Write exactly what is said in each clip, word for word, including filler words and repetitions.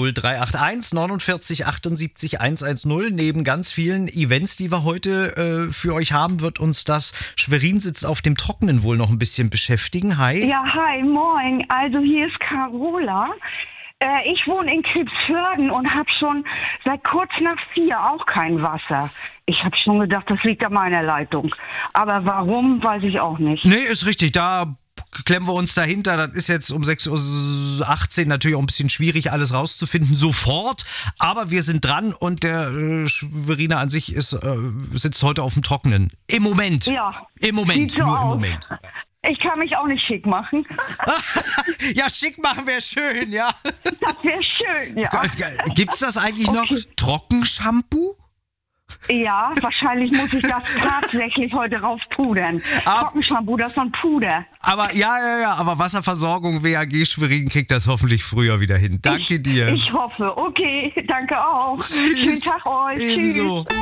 null drei acht eins neunundvierzig achtundsiebzig hundertzehn. Neben ganz vielen Events, die wir heute äh, für euch haben, wird uns das Schwerin sitzt auf dem Trockenen wohl noch ein bisschen beschäftigen. Hi. Ja, hi, moin. Also hier ist Carola. Äh, ich wohne in Krebsförden und habe schon seit kurz nach vier auch kein Wasser. Ich habe schon gedacht, das liegt an meiner Leitung. Aber warum, weiß ich auch nicht. Nee, ist richtig. Da klemmen wir uns dahinter. Das ist jetzt um sechs Uhr achtzehn natürlich auch ein bisschen schwierig, alles rauszufinden sofort. Aber wir sind dran und der äh, Schweriner an sich ist, äh, sitzt heute auf dem Trockenen. Im Moment. Ja. Im Moment. Sieht so Nur aus. im Moment. Ich kann mich auch nicht schick machen. Ja, schick machen wäre schön, ja. Das wäre schön, ja. Gibt's das eigentlich Okay. noch? Trockenshampoo? Ja, wahrscheinlich muss ich das tatsächlich heute raufpudern. Ah. Trockenshampoo, das ist so ein Puder. Aber ja, ja, ja, aber Wasserversorgung W A G Schwerin kriegt das hoffentlich früher wieder hin. Danke ich, dir. Ich hoffe. Okay, danke auch. Tschüss. Schönen Tag euch. Ebenso. Tschüss.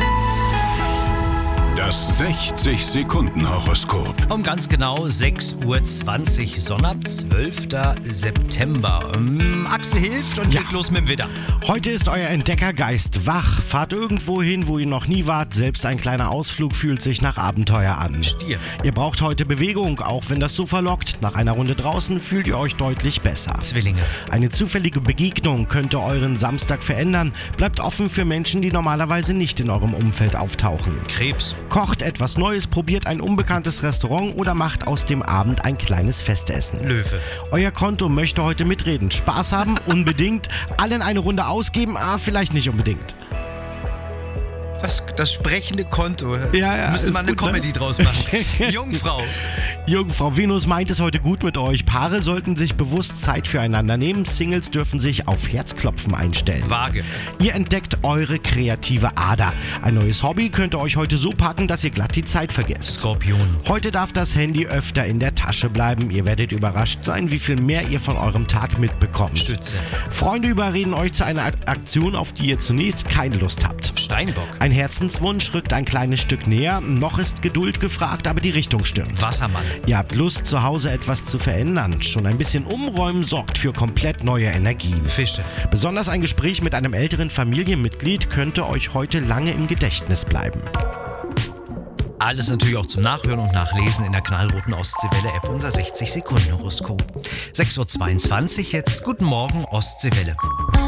Das sechzig-Sekunden-Horoskop. Um ganz genau sechs Uhr zwanzig, Sonnabend, zwölfter September. Ähm, Axel hilft und Ja. geht los mit dem Widder. Heute ist euer Entdeckergeist wach. Fahrt irgendwo hin, wo ihr noch nie wart. Selbst ein kleiner Ausflug fühlt sich nach Abenteuer an. Stier. Ihr braucht heute Bewegung, auch wenn das so verlockt. Nach einer Runde draußen fühlt ihr euch deutlich besser. Zwillinge. Eine zufällige Begegnung könnte euren Samstag verändern. Bleibt offen für Menschen, die normalerweise nicht in eurem Umfeld auftauchen. Krebs. Kocht etwas Neues, probiert ein unbekanntes Restaurant oder macht aus dem Abend ein kleines Festessen. Löwe. Euer Konto möchte heute mitreden. Spaß haben, unbedingt. Allen eine Runde ausgeben, ah, vielleicht nicht unbedingt. Das, das sprechende Konto. Ja, ja, Müsste ist man eine gut, ne? Comedy draus machen. Jungfrau. Jungfrau Venus meint es heute gut mit euch. Paare sollten sich bewusst Zeit füreinander nehmen. Singles dürfen sich auf Herzklopfen einstellen. Waage. Ihr entdeckt eure kreative Ader. Ein neues Hobby könnte euch heute so packen, dass ihr glatt die Zeit vergesst. Skorpion. Heute darf das Handy öfter in der Tasche bleiben. Ihr werdet überrascht sein, wie viel mehr ihr von eurem Tag mitbekommt. Stütze. Freunde überreden euch zu einer Aktion, auf die ihr zunächst keine Lust habt. Steinbock. Ein Herzenswunsch rückt ein kleines Stück näher. Noch ist Geduld gefragt, aber die Richtung stimmt. Wassermann. Ihr habt Lust, zu Hause etwas zu verändern. Schon ein bisschen umräumen sorgt für komplett neue Energien. Fische. Besonders ein Gespräch mit einem älteren Familienmitglied könnte euch heute lange im Gedächtnis bleiben. Alles natürlich auch zum Nachhören und Nachlesen in der knallroten Ostseewelle-App, unser sechzig-Sekunden-Horoskop. sechs Uhr zweiundzwanzig jetzt. Guten Morgen, Ostseewelle.